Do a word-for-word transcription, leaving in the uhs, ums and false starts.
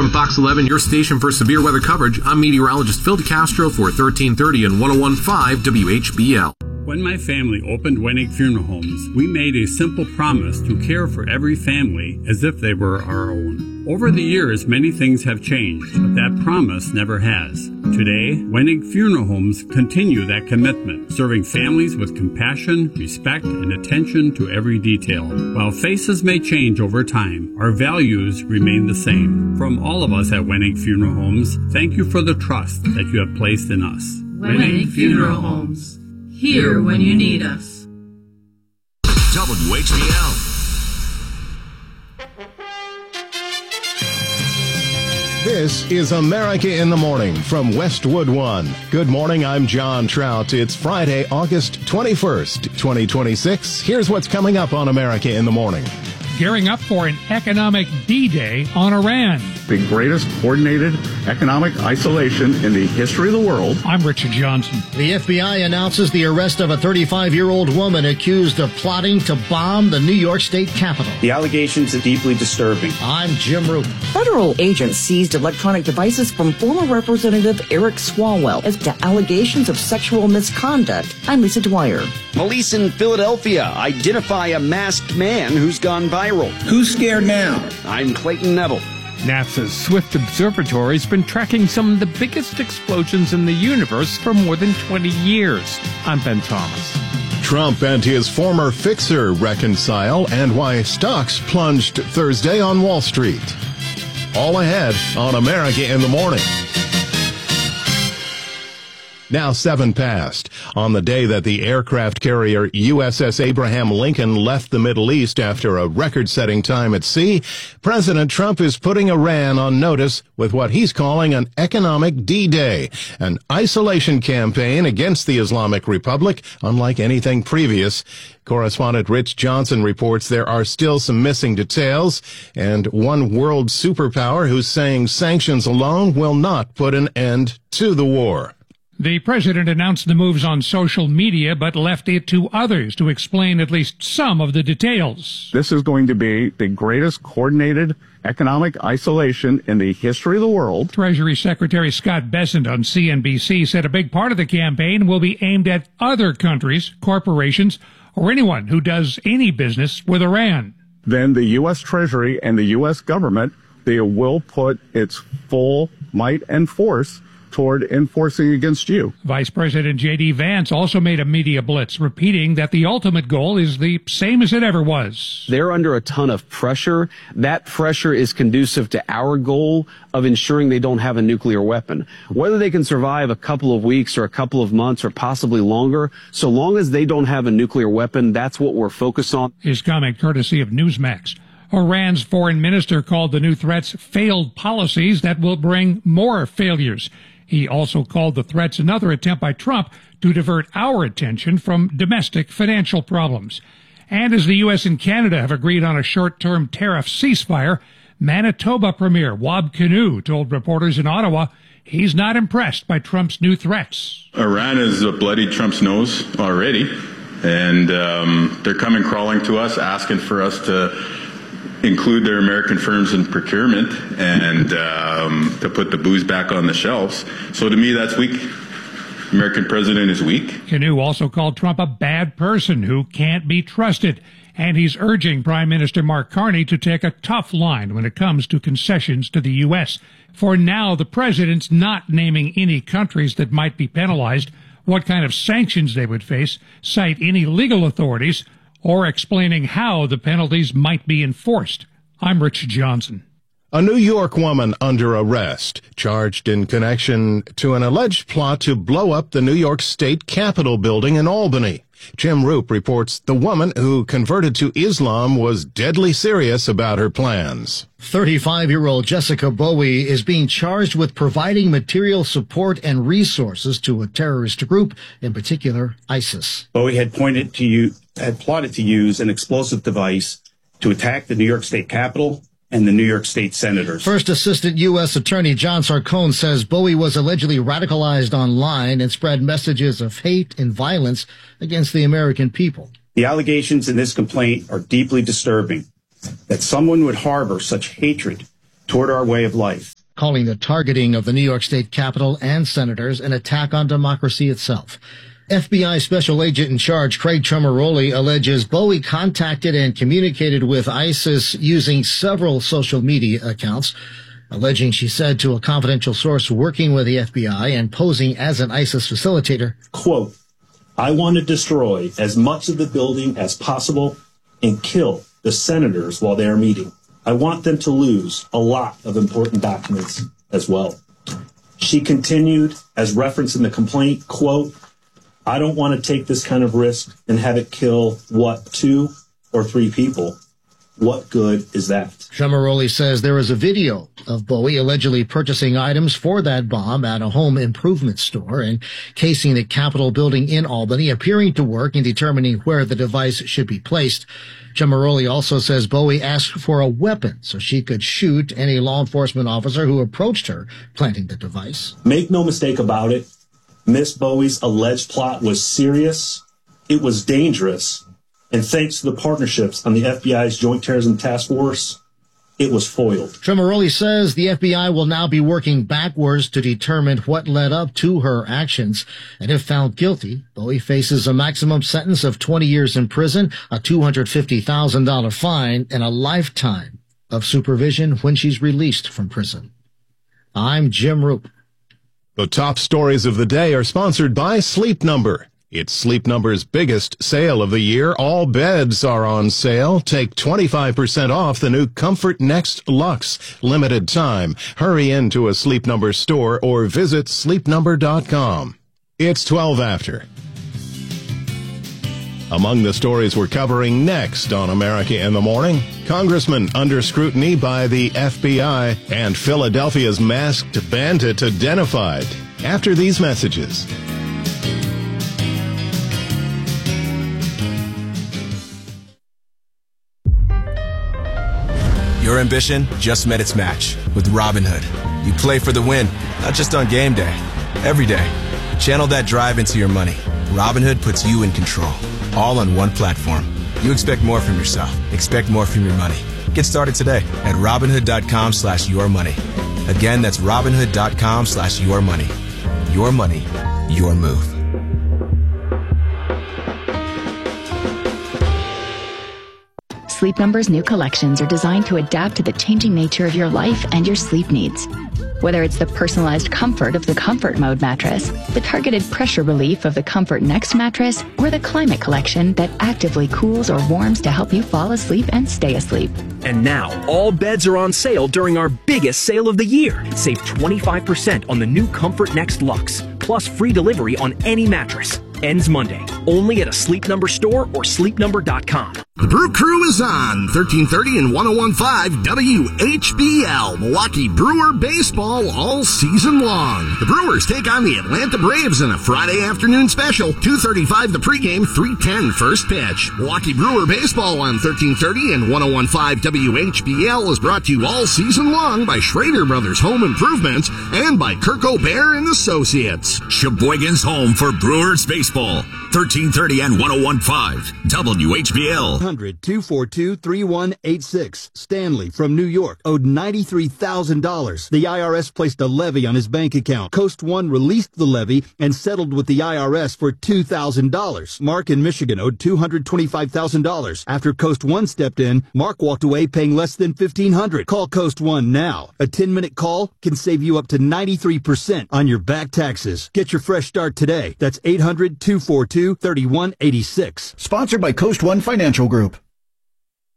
From Fox eleven, your station for severe weather coverage, I'm meteorologist Phil DeCastro for thirteen thirty and one oh one point five W H B L. When my family opened Wenig Funeral Homes, we made a simple promise to care for every family as if they were our own. Over the years, many things have changed, but that promise never has. Today, Wenig Funeral Homes continue that commitment, serving families with compassion, respect, and attention to every detail. While faces may change over time, our values remain the same. From all of us at Wenig Funeral Homes, thank you for the trust that you have placed in us. Wenig Funeral Homes. Here when you need us. W H B L. This is America in the Morning from Westwood One. Good morning, I'm John Trout. It's Friday, August twenty-first, twenty twenty-six. Here's what's coming up on America in the Morning. Gearing up for an economic D-Day on Iran. The greatest coordinated economic isolation in the history of the world. I'm Richard Johnson. The F B I announces the arrest of a thirty-five-year-old woman accused of plotting to bomb the New York State Capitol. The allegations are deeply disturbing. I'm Jim Roop. Federal agents seized electronic devices from former Representative Eric Swalwell as to allegations of sexual misconduct. I'm Lisa Dwyer. Police in Philadelphia identify a masked man who's gone viral. Who's scared now? I'm Clayton Neville. NASA's Swift Observatory has been tracking some of the biggest explosions in the universe for more than twenty years. I'm Ben Thomas. Trump and his former fixer reconcile, and why stocks plunged Thursday on Wall Street. All ahead on America in the Morning. Now seven past. On the day that the aircraft carrier U S S Abraham Lincoln left the Middle East after a record-setting time at sea, President Trump is putting Iran on notice with what he's calling an economic D-Day, an isolation campaign against the Islamic Republic, unlike anything previous. Correspondent Rich Johnson reports there are still some missing details, and one world superpower who's saying sanctions alone will not put an end to the war. The president announced the moves on social media, but left it to others to explain at least some of the details. This is going to be the greatest coordinated economic isolation in the history of the world. Treasury Secretary Scott Bessent on C N B C said a big part of the campaign will be aimed at other countries, corporations, or anyone who does any business with Iran. Then the U S Treasury and the U S government, they will put its full might and force toward enforcing against you. Vice President J D Vance also made a media blitz, repeating that the ultimate goal is the same as it ever was. They're under a ton of pressure. That pressure is conducive to our goal of ensuring they don't have a nuclear weapon. Whether they can survive a couple of weeks or a couple of months or possibly longer, so long as they don't have a nuclear weapon, that's what we're focused on. His comment courtesy of Newsmax. Iran's foreign minister called the new threats failed policies that will bring more failures. He also called the threats another attempt by Trump to divert our attention from domestic financial problems. And as the U S and Canada have agreed on a short-term tariff ceasefire, Manitoba Premier Wab Kinew told reporters in Ottawa he's not impressed by Trump's new threats. Iran has bloodied Trump's nose already, and um, they're coming crawling to us asking for us to include their American firms in procurement and um, to put the booze back on the shelves. So to me, that's weak. The American president is weak. Kinew also called Trump a bad person who can't be trusted. And he's urging Prime Minister Mark Carney to take a tough line when it comes to concessions to the U S. For now, the president's not naming any countries that might be penalized, what kind of sanctions they would face, cite any legal authorities, or explaining how the penalties might be enforced. I'm Rich Johnson. A New York woman under arrest, charged in connection to an alleged plot to blow up the New York State Capitol building in Albany. Jim Roop reports the woman who converted to Islam was deadly serious about her plans. thirty-five-year-old Jessica Bowie is being charged with providing material support and resources to a terrorist group, in particular ISIS. Bowie had pointed to you, had plotted to use an explosive device to attack the New York State Capitol and the New York State senators. First Assistant U S Attorney John Sarcone says Bowie was allegedly radicalized online and spread messages of hate and violence against the American people. The allegations in this complaint are deeply disturbing. That someone would harbor such hatred toward our way of life. calling the targeting of the New York State Capitol and senators an attack on democracy itself. F B I Special Agent in Charge Craig Tremaroli alleges Bowie contacted and communicated with ISIS using several social media accounts, alleging she said to a confidential source working with the F B I and posing as an ISIS facilitator, quote, I want to destroy as much of the building as possible and kill the senators while they are meeting. I want them to lose a lot of important documents as well. She continued, as referenced in the complaint, quote, I don't want to take this kind of risk and have it kill, what, two or three people. What good is that? Tremaroli says there is a video of Bowie allegedly purchasing items for that bomb at a home improvement store and casing the Capitol building in Albany, appearing to work in determining where the device should be placed. Tremaroli also says Bowie asked for a weapon so she could shoot any law enforcement officer who approached her planting the device. Make no mistake about it, Miss Bowie's alleged plot was serious, it was dangerous, and thanks to the partnerships on the F B I's Joint Terrorism Task Force, it was foiled. Tremaroli says the F B I will now be working backwards to determine what led up to her actions. And if found guilty, Bowie faces a maximum sentence of twenty years in prison, a two hundred fifty thousand dollars fine, and a lifetime of supervision when she's released from prison. I'm Jim Roop. The top stories of the day are sponsored by Sleep Number. It's Sleep Number's biggest sale of the year. All beds are on sale. Take twenty-five percent off the new Comfort Next Luxe. Limited time. Hurry into a Sleep Number store or visit sleep number dot com. It's twelve after. Among the stories we're covering next on America in the Morning, Congressman under scrutiny by the F B I and Philadelphia's masked bandit identified. After these messages. Your ambition just met its match with Robinhood. You play for the win, not just on game day, every day. Channel that drive into your money. Robinhood puts you in control, all on one platform. You expect more from yourself. Expect more from your money. Get started today at Robinhood.com slash your money. Again, that's Robinhood.com slash your money. Your money, your move. Sleep Number's new collections are designed to adapt to the changing nature of your life and your sleep needs. Whether it's the personalized comfort of the Comfort Mode mattress, the targeted pressure relief of the Comfort Next mattress, or the Climate Collection that actively cools or warms to help you fall asleep and stay asleep. And now, all beds are on sale during our biggest sale of the year. Save twenty-five percent on the new Comfort Next Luxe, plus free delivery on any mattress. Ends Monday. Only at a Sleep Number store or sleep number dot com. The Brew Crew is on thirteen thirty and one oh one point five W H B L, Milwaukee Brewer baseball all season long. The Brewers take on the Atlanta Braves in a Friday afternoon special. two thirty-five the pregame, three ten first pitch. Milwaukee Brewer baseball on thirteen thirty and one oh one point five W H B L is brought to you all season long by Schrader Brothers Home Improvements and by Kirk O'Bear and Associates. Sheboygan's home for Brewers baseball. thirteen thirty and one oh one point five W H B L. one hundred, two four two, three one eight six. Stanley from New York owed ninety-three thousand dollars. The I R S placed a levy on his bank account. Coast One released the levy and settled with the I R S for two thousand dollars. Mark in Michigan owed two hundred twenty-five thousand dollars. After Coast One stepped in, Mark walked away paying less than fifteen hundred dollars. Call Coast One now. A ten-minute call can save you up to ninety-three percent on your back taxes. Get your fresh start today. That's eight hundred, two four two, three one eight six. Sponsored by Coast One Financial Group.